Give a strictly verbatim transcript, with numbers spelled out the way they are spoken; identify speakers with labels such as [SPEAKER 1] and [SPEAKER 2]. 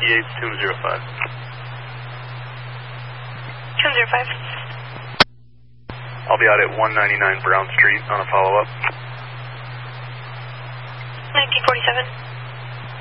[SPEAKER 1] E eight two zero five.
[SPEAKER 2] two zero five.
[SPEAKER 1] I'll be out at one ninety-nine Brown Street on a follow-up.
[SPEAKER 2] nineteen forty-seven.